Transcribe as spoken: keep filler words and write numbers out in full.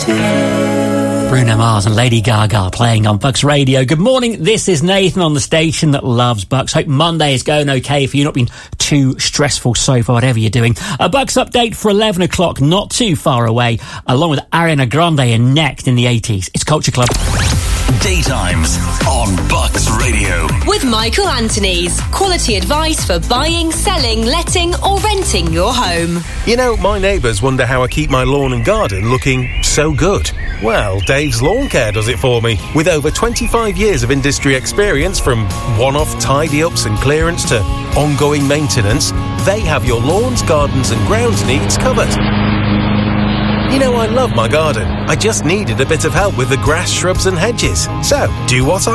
Bruno Mars and Lady Gaga playing on Bucks Radio. Good morning, this is Nathan on the station that loves Bucks. Hope Monday is going okay for you, not been too stressful so far, whatever you're doing. A Bucks update for eleven o'clock, not too far away, along with Ariana Grande and Next in the eighties. It's Culture Club. Daytimes on Bucks Radio. With Michael Anthony's quality advice for buying, selling, letting or renting your home. You know, my neighbours wonder how I keep my lawn and garden looking so good. Well, Dave's Lawn Care does it for me. With over twenty-five years of industry experience, from one-off tidy-ups and clearance to ongoing maintenance, they have your lawns, gardens and grounds needs covered. You know, I love my garden. I just needed a bit of help with the grass, shrubs and hedges. So, do what I